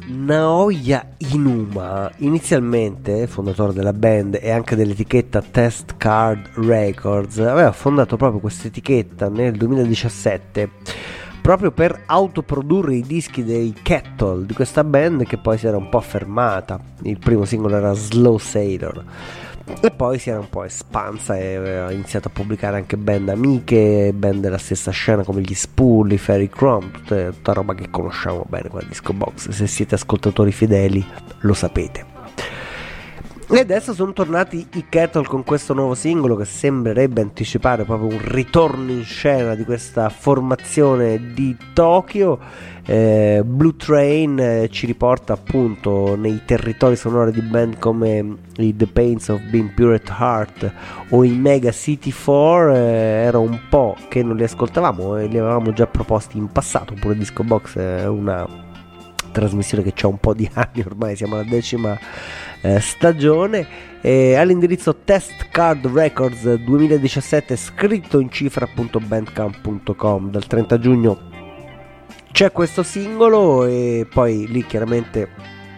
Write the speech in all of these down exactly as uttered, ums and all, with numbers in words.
Naoya Inuma, inizialmente fondatore della band e anche dell'etichetta Test Card Records, aveva fondato proprio questa etichetta nel duemiladiciassette proprio per autoprodurre i dischi dei Kettle, di questa band che poi si era un po' fermata. Il primo singolo era Slow Sailor e poi si era un po' espansa e aveva iniziato a pubblicare anche band amiche, band della stessa scena come gli Spully, Fairy Chrome, tutta, tutta roba che conosciamo bene qua a Disco Box. Se siete ascoltatori fedeli lo sapete. E adesso sono tornati i Kettle con questo nuovo singolo che sembrerebbe anticipare proprio un ritorno in scena di questa formazione di Tokyo. eh, Blue Train eh, ci riporta appunto nei territori sonori di band come i The Pains of Being Pure at Heart o i Mega City quattro. eh, era un po' che non li ascoltavamo e li avevamo già proposti in passato, oppure Disco Box è una trasmissione che c'ha un po' di anni ormai, siamo alla decima eh, stagione, e all'indirizzo Test Card Records duemiladiciassette scritto in cifra.bandcamp punto com. Dal trenta giugno c'è questo singolo e poi lì chiaramente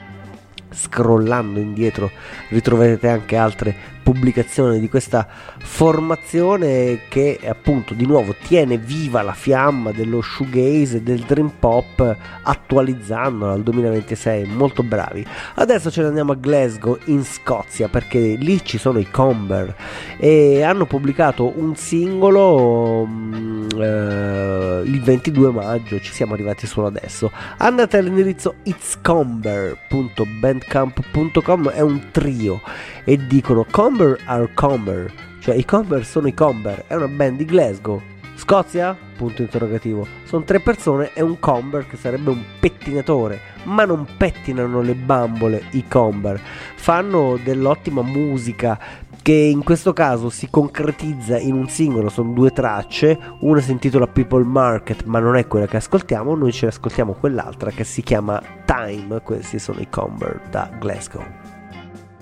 scrollando indietro ritroverete anche altre pubblicazioni di questa formazione che appunto di nuovo tiene viva la fiamma dello shoegaze e del dream pop attualizzandola al duemilaventisei. Molto bravi. Adesso ce ne andiamo a Glasgow in Scozia perché lì ci sono i Comber e hanno pubblicato un singolo mh, eh, il ventidue maggio. Ci siamo arrivati solo adesso. Andate all'indirizzo itscomber punto bandcamp punto com. È un trio e dicono Comber are Comber, cioè i Comber sono i Comber, è una band di Glasgow. Scozia? Punto interrogativo. Sono tre persone e un Comber che sarebbe un pettinatore, ma non pettinano le bambole i Comber, fanno dell'ottima musica che in questo caso si concretizza in un singolo. Sono due tracce, una si intitola People Market ma non è quella che ascoltiamo, noi ci ascoltiamo quell'altra che si chiama Time. Questi sono i Comber da Glasgow.